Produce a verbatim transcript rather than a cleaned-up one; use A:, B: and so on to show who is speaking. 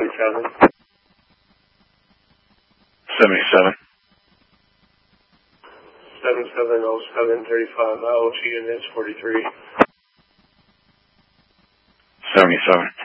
A: seven.
B: seventy-seven.
A: seven seven oh seven, thirty-five miles, units forty-three.
B: seventy-seven.